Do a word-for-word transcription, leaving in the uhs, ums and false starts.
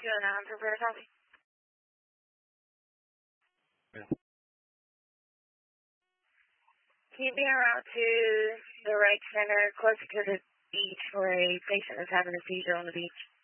two oh nine for prayer copy. Yeah. Can you be en route to the rec center closer to the beach where a patient is having a seizure on the beach?